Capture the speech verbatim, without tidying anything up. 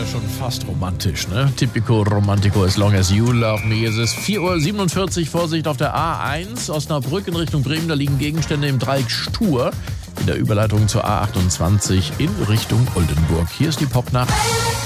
ja schon fast romantisch, ne? Typico Romantico as long as you love me. Es ist vier Uhr siebenundvierzig, Vorsicht auf der A eins. Osnabrück in Richtung Bremen, da liegen Gegenstände im Dreieck Stur. In der Überleitung zur A achtundzwanzig in Richtung Oldenburg. Hier ist die Popnacht.